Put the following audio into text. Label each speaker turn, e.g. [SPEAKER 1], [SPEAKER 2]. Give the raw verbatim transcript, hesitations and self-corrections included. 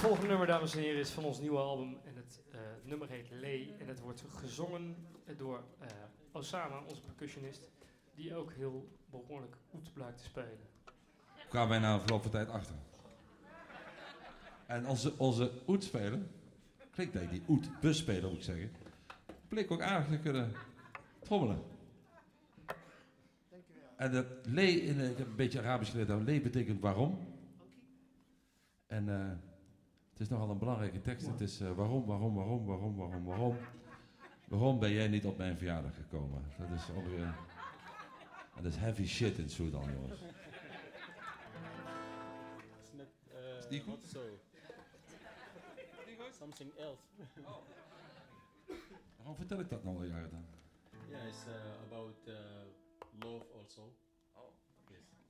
[SPEAKER 1] volgende nummer, dames en heren, is van ons nieuwe album. En het uh, nummer heet Lee. En het wordt gezongen door uh, Osama, onze percussionist. Die ook heel behoorlijk oet blijkt te spelen.
[SPEAKER 2] Gaan wij na een verloop van tijd achter. En onze, onze oetspeler, klinkt dat die oet busspeler moet ik zeggen, bleek ook aardig te kunnen trommelen. En de Lee, in, ik heb een beetje Arabisch geleerd, Lee betekent waarom. En uh, het is nogal een belangrijke tekst. Het is uh, waarom, waarom, waarom, waarom, waarom, waarom. Waarom ben jij niet op mijn verjaardag gekomen? Dat is ongeveer... En dat is heavy shit in Sudan, jongens.
[SPEAKER 3] It's not, uh,
[SPEAKER 2] is die goed?
[SPEAKER 3] not so. Something else.
[SPEAKER 2] Oh. Waarom vertel ik dat nou al jaren dan?
[SPEAKER 3] Yeah, it's uh, about uh, love also.
[SPEAKER 2] Oh.
[SPEAKER 3] Yes.